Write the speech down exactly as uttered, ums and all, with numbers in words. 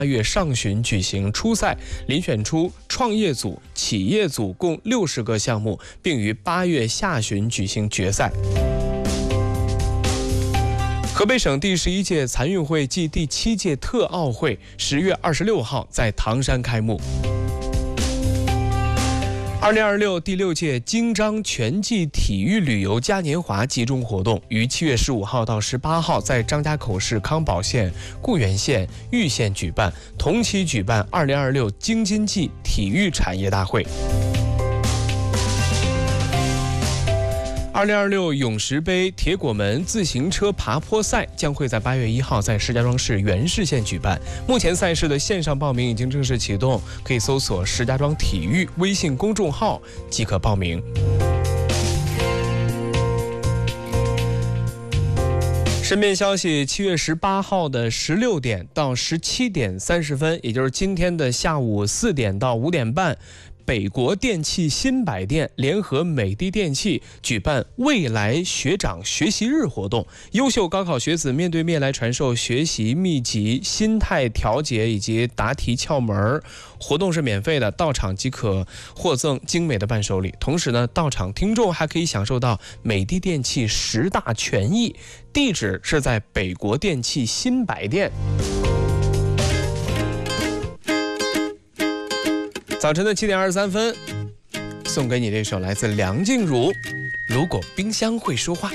八月上旬举行初赛，遴选出创业组、企业组共六十个项目，并于八月下旬举行决赛。河北省第十一届残运会暨第七届特奥会十月二十六号在唐山开幕。二零二六第六届京张全季体育旅游嘉年华集中活动于七月十五号到十八号在张家口市康保县、固原县、玉县举办，同期举办二零二六京津冀体育产业大会。二零二六永石杯铁果门自行车爬坡赛将会在八月一号在石家庄市元市县举办。目前赛事的线上报名已经正式启动，可以搜索石家庄体育微信公众号即可报名。身边消息，七月十八号的十六点到十七点三十分，也就是今天的下午四点到五点半。北国电器新百店联合美的电器举办未来学长学习日活动，优秀高考学子面对面来传授学习秘籍、心态调节以及答题窍门。活动是免费的，到场即可获赠精美的伴手礼。同时呢，到场听众还可以享受到美的电器十大权益。地址是在北国电器新百店。早晨的七点二十三分，送给你这首来自梁静茹《如果冰箱会说话》。